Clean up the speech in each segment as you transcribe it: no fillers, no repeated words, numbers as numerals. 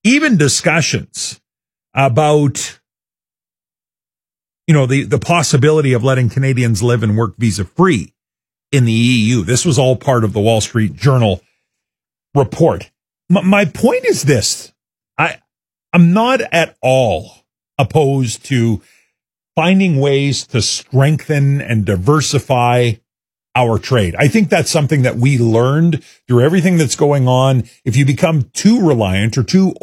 even discussions about, the possibility of letting Canadians live and work visa free in the EU. This was all part of the Wall Street Journal report. My point is this. I'm not at all opposed to finding ways to strengthen and diversify our trade. I think that's something that we learned through everything that's going on. If you become too reliant or too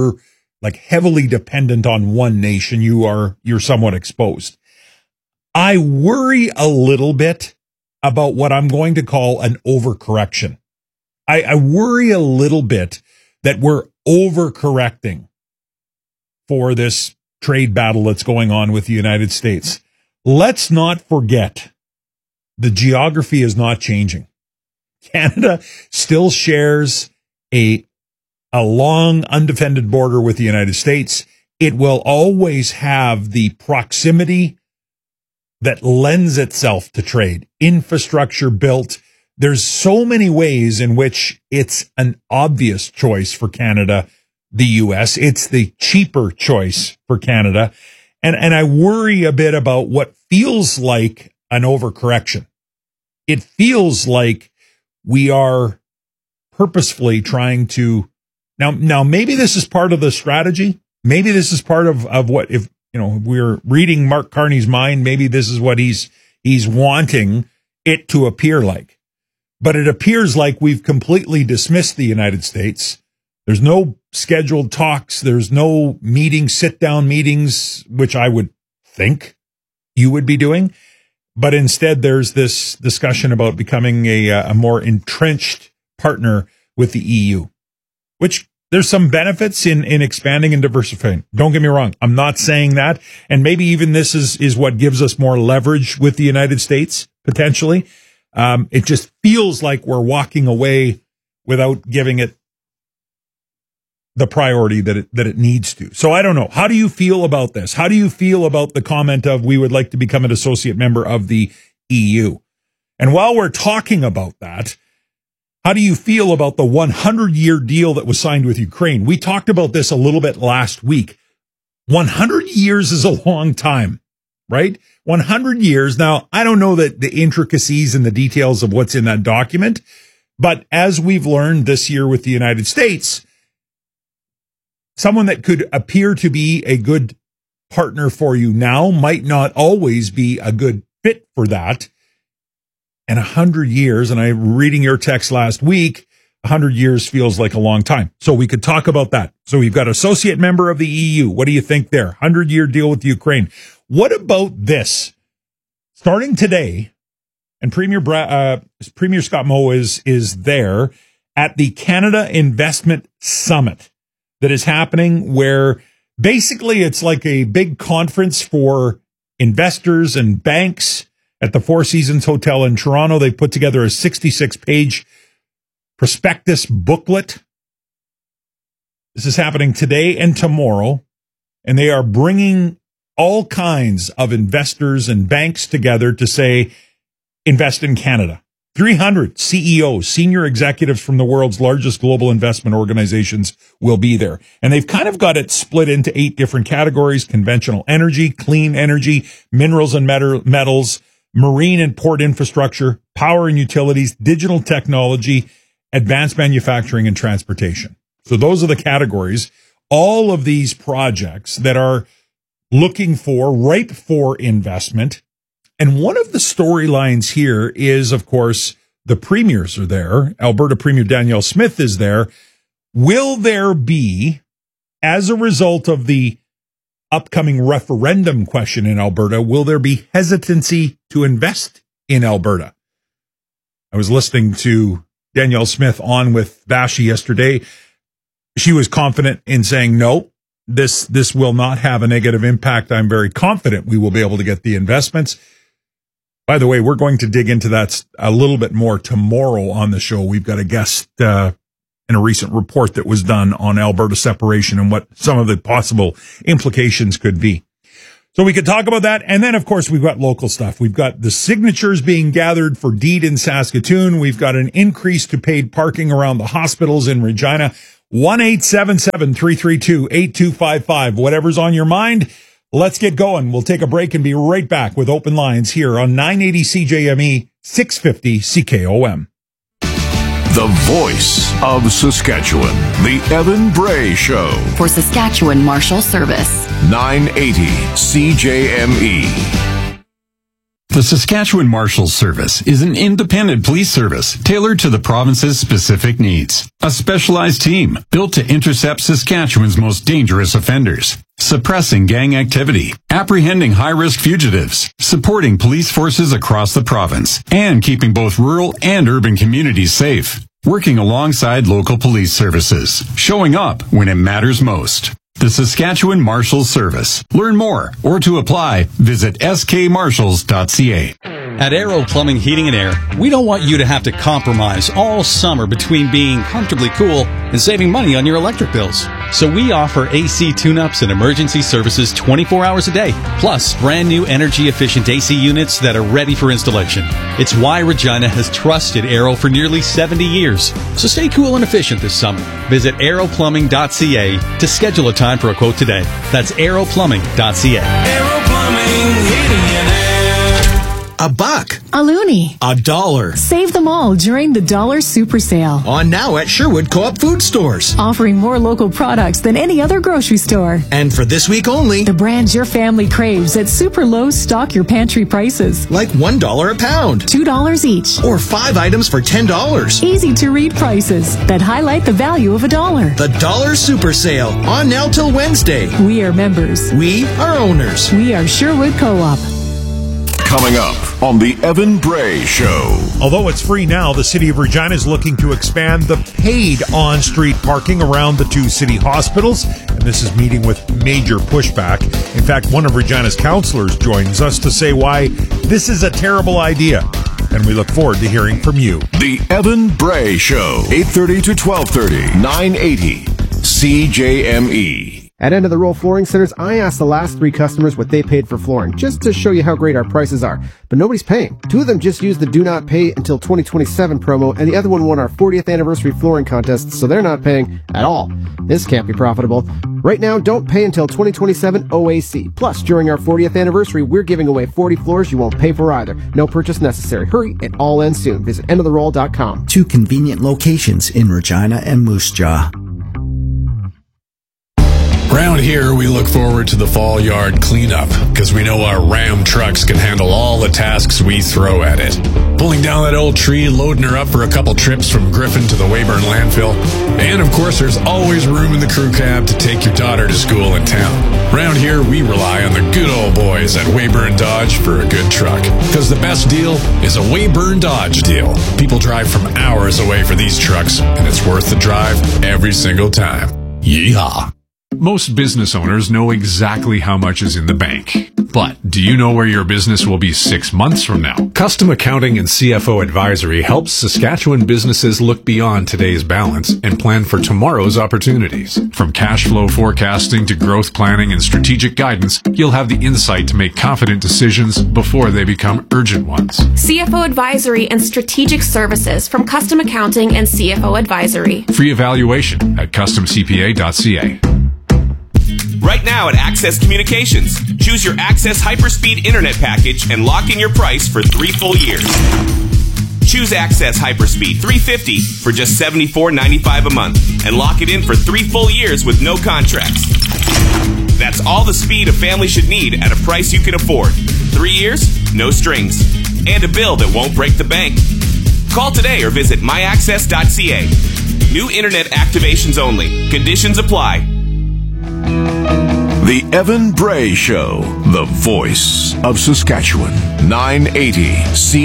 heavily dependent on one nation, you're somewhat exposed. I worry a little bit about what I'm going to call an overcorrection. I worry a little bit that we're overcorrecting for this trade battle that's going on with the United States. Let's not forget, the geography is not changing. Canada still shares a long undefended border with the United States. It will always have the proximity that lends itself to trade, infrastructure built. There's so many ways in which it's an obvious choice for Canada, the U.S. It's the cheaper choice for Canada. And I worry a bit about what feels like an overcorrection. It feels like we are purposefully trying to now maybe this is part of the strategy. Maybe this is part of what, if we're reading Mark Carney's mind, maybe this is what he's wanting it to appear like. But it appears like we've completely dismissed the United States. There's no scheduled talks. There's no sit-down meetings, which I would think you would be doing. But instead, there's this discussion about becoming a more entrenched partner with the EU, which there's some benefits in expanding and diversifying. Don't get me wrong. I'm not saying that. And maybe even this is what gives us more leverage with the United States, potentially. It just feels like we're walking away without giving it the priority that it needs to. So I don't know. How do you feel about this? How do you feel about the comment of we would like to become an associate member of the EU? And while we're talking about that, how do you feel about the 100-year deal that was signed with Ukraine? We talked about this a little bit last week. 100 years is a long time, right? 100 years. Now, I don't know the intricacies and the details of what's in that document, but as we've learned this year with the United States, someone that could appear to be a good partner for you now might not always be a good fit for that. And 100 years, and I'm reading your text last week, 100 years feels like a long time. So we could talk about that. So we've got associate member of the EU. What do you think there? 100-year deal with Ukraine. What about this? Starting today, and Premier Scott Moe is there at the Canada Investment Summit that is happening, where basically it's like a big conference for investors and banks at the Four Seasons Hotel in Toronto. They put together a 66-page prospectus booklet. This is happening today and tomorrow, and they are bringing all kinds of investors and banks together to say, invest in Canada. 300 CEOs, senior executives from the world's largest global investment organizations will be there. And they've kind of got it split into 8 different categories: conventional energy, clean energy, minerals and metals, marine and port infrastructure, power and utilities, digital technology, advanced manufacturing, and transportation. So those are the categories. All of these projects that are ripe for investment. And one of the storylines here is, of course, the premiers are there. Alberta Premier Danielle Smith is there. Will there be, as a result of the upcoming referendum question in Alberta, will there be hesitancy to invest in Alberta? I was listening to Danielle Smith on with Vashi yesterday. She was confident in saying, no, this will not have a negative impact. I'm very confident we will be able to get the investments. By the way, we're going to dig into that a little bit more tomorrow on the show. We've got a guest in a recent report that was done on Alberta separation and what some of the possible implications could be. So we could talk about that. And then, of course, we've got local stuff. We've got the signatures being gathered for deed in Saskatoon. We've got an increase to paid parking around the hospitals in Regina. 1-877-332-8255. Whatever's on your mind, let's get going. We'll take a break and be right back with open lines here on 980 CJME, 650 CKOM. The voice of Saskatchewan, the Evan Bray Show. For Saskatchewan Marshal Service, 980 CJME. The Saskatchewan Marshals Service is an independent police service tailored to the province's specific needs. A specialized team built to intercept Saskatchewan's most dangerous offenders, suppressing gang activity, apprehending high-risk fugitives, supporting police forces across the province, and keeping both rural and urban communities safe. Working alongside local police services, showing up when it matters most. The Saskatchewan Marshals Service. Learn more or to apply, visit skmarshals.ca. At Aero Plumbing, Heating and Air, we don't want you to have to compromise all summer between being comfortably cool and saving money on your electric bills. So we offer AC tune-ups and emergency services 24 hours a day, plus brand new energy-efficient AC units that are ready for installation. It's why Regina has trusted Aero for nearly 70 years. So stay cool and efficient this summer. Visit aeroplumbing.ca to schedule a time for a quote today. That's aeroplumbing.ca. Aero Plumbing, Heating and Air. $1, A loonie. $1. Save them all during the Dollar Super Sale. On now at Sherwood Co-op Food Stores. Offering more local products than any other grocery store. And for this week only, The brands your family craves at super low stock your pantry prices. like $1 a pound. $2 each. Or 5 items for $10. Easy to read prices that highlight the value of $1. The Dollar Super Sale. On now till Wednesday. We are members. We are owners. We are Sherwood Co-op. Coming up on the Evan Bray Show. Although it's free now, the City of Regina is looking to expand the paid on-street parking around the two city hospitals, and this is meeting with major pushback. In fact, one of Regina's councillors joins us to say why this is a terrible idea, and we look forward to hearing from you. The Evan Bray Show, 8:30 to 12:30, 980 CJME. At End of the Roll Flooring Centers, I asked the last 3 customers what they paid for flooring, just to show you how great our prices are. But nobody's paying. 2 of them just used the Do Not Pay Until 2027 promo, and the other one won our 40th anniversary flooring contest, so they're not paying at all. This can't be profitable. Right now, don't pay until 2027 OAC. Plus, during our 40th anniversary, we're giving away 40 floors you won't pay for either. No purchase necessary. Hurry, it all ends soon. Visit endoftheroll.com. 2 convenient locations in Regina and Moose Jaw. Around here, we look forward to the fall yard cleanup because we know our Ram trucks can handle all the tasks we throw at it. Pulling down that old tree, loading her up for a couple trips from Griffin to the Weyburn landfill. And of course, there's always room in the crew cab to take your daughter to school in town. Around here, we rely on the good old boys at Weyburn Dodge for a good truck. Because the best deal is a Weyburn Dodge deal. People drive from hours away for these trucks, and it's worth the drive every single time. Yeehaw. Most business owners know exactly how much is in the bank. But do you know where your business will be 6 months from now? Custom Accounting and CFO Advisory helps Saskatchewan businesses look beyond today's balance and plan for tomorrow's opportunities. From cash flow forecasting to growth planning and strategic guidance, you'll have the insight to make confident decisions before they become urgent ones. CFO Advisory and Strategic Services from Custom Accounting and CFO Advisory. Free evaluation at customcpa.ca. Right now at Access Communications, choose your Access Hyperspeed Internet package and lock in your price for 3 full years. Choose Access Hyperspeed 350 for just $74.95 a month and lock it in for 3 full years with no contracts. That's all the speed a family should need at a price you can afford. 3 years, no strings, and a bill that won't break the bank. Call today or visit myaccess.ca. New Internet activations only. Conditions apply. The Evan Bray Show, the voice of Saskatchewan, 980 C.